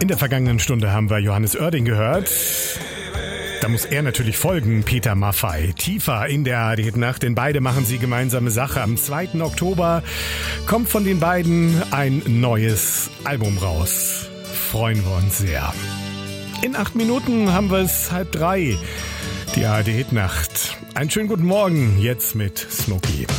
In der vergangenen Stunde haben wir Johannes Oerding gehört. Da muss er natürlich folgen, Peter Maffay. Tiefer in der ARD-Nacht, denn beide machen sie gemeinsame Sache. Am 2. Oktober kommt von den beiden ein neues Album raus. Freuen wir uns sehr. In 8 Minuten haben wir es 2:30. Die ARD-Nacht. Einen schönen guten Morgen, jetzt mit Smokey.